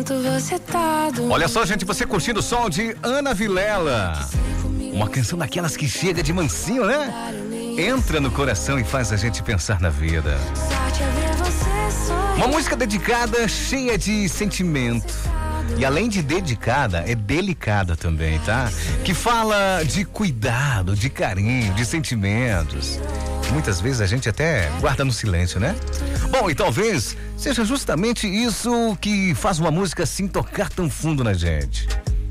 quanto você tá doendo. Olha só, gente, você curtindo o som de Ana Vilela. Uma canção daquelas que chega de mansinho, né? Entra no coração e faz a gente pensar na vida. Uma música dedicada, cheia de sentimento. E além de dedicada, é delicada também, tá? Que fala de cuidado, de carinho, de sentimentos. Muitas vezes a gente até guarda no silêncio, né? Bom, e talvez seja justamente isso que faz uma música assim tocar tão fundo na gente.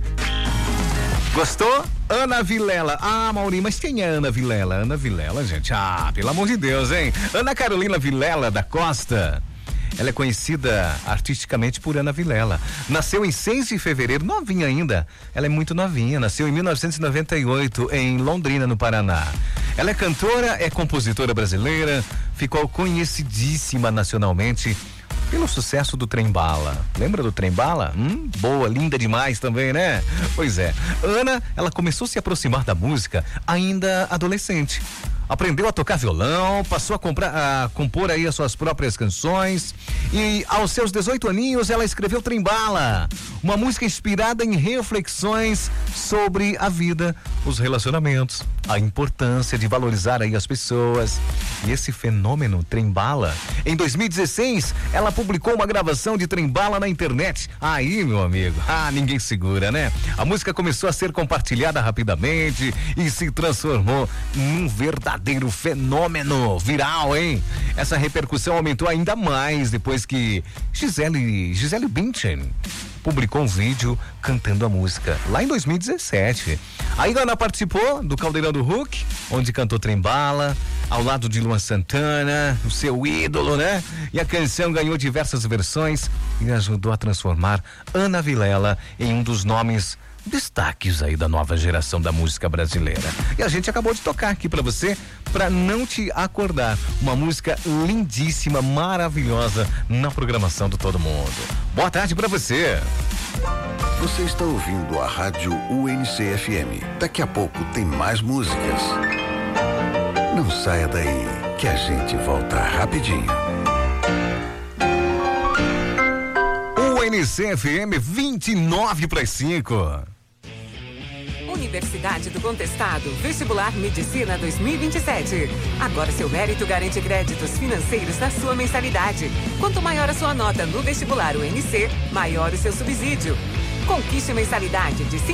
Gostou? Ana Vilela. Ah, Mauri, mas quem é Ana Vilela? Ana Vilela, gente. Ah, pelo amor de Deus, hein? Ana Carolina Vilela da Costa. Ela é conhecida artisticamente por Ana Vilela. Nasceu em 6 de fevereiro, novinha ainda. Ela é muito novinha, nasceu em 1998 em Londrina, no Paraná. Ela é cantora, é compositora brasileira, ficou conhecidíssima nacionalmente pelo sucesso do Trem Bala. Lembra do Trem Bala? Boa, linda demais também, né? Pois é. Ana, ela começou a se aproximar da música ainda adolescente. Aprendeu a tocar violão, passou a compor aí as suas próprias canções e aos seus 18 aninhos ela escreveu Trem Bala, uma música inspirada em reflexões sobre a vida, os relacionamentos, a importância de valorizar aí as pessoas. E esse fenômeno Trem Bala, em 2016 ela publicou uma gravação de Trem Bala na internet. Aí, meu amigo, ninguém segura, né? A música começou a ser compartilhada rapidamente e se transformou num verdadeiro fenômeno viral, hein? Essa repercussão aumentou ainda mais depois que Gisele Bündchen publicou um vídeo cantando a música lá em 2017. Aí Ana participou do Caldeirão do Hulk, onde cantou Trem Bala, ao lado de Luan Santana, o seu ídolo, né? E a canção ganhou diversas versões e ajudou a transformar Ana Vilela em um dos nomes destaques aí da nova geração da música brasileira. E a gente acabou de tocar aqui pra você, pra não te acordar. Uma música lindíssima, maravilhosa na programação do Todo Mundo. Boa tarde pra você. Você está ouvindo a rádio UNC-FM. Daqui a pouco tem mais músicas. Não saia daí, que a gente volta rapidinho. UNC-FM 29:05. Universidade do Contestado, Vestibular Medicina 2027. Agora seu mérito garante créditos financeiros na sua mensalidade. Quanto maior a sua nota no vestibular UNC, maior o seu subsídio. Conquiste mensalidade de R$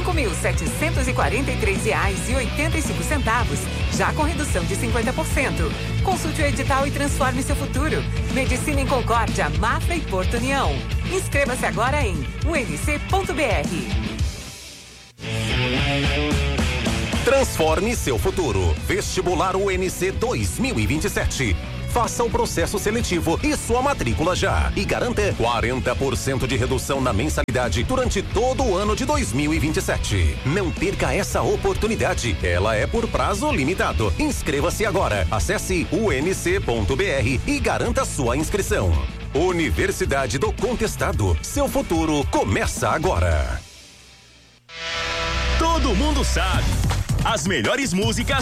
5.743,85, já com redução de 50%. Consulte o edital e transforme seu futuro. Medicina em Concórdia, Mafra e Porto União. Inscreva-se agora em unc.br. Transforme seu futuro. Vestibular UNC 2027. Faça o processo seletivo e sua matrícula já. E garanta 40% de redução na mensalidade durante todo o ano de 2027. Não perca essa oportunidade. Ela é por prazo limitado. Inscreva-se agora. Acesse unc.br e garanta sua inscrição. Universidade do Contestado. Seu futuro começa agora. Todo mundo sabe. As melhores músicas